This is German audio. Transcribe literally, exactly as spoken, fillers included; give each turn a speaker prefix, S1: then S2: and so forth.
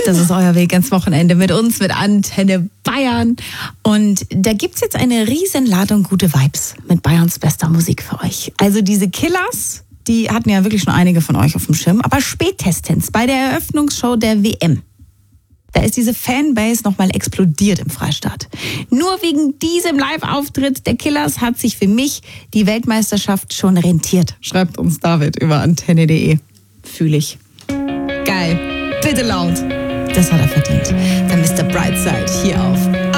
S1: Das ist euer Weg ins Wochenende mit uns, mit Antenne Bayern. Und da gibt's jetzt eine riesen Ladung gute Vibes mit Bayerns bester Musik für euch. Also diese Killers, die hatten ja wirklich schon einige von euch auf dem Schirm. Aber spätestens bei der Eröffnungsshow der W M, da ist diese Fanbase nochmal explodiert im Freistaat. Nur wegen diesem Live-Auftritt der Killers hat sich für mich die Weltmeisterschaft schon rentiert. Schreibt uns David über antenne punkt de. Fühl ich. Geil. Bitte laut. Das hat er verdient. Der Mister Brightside hier auf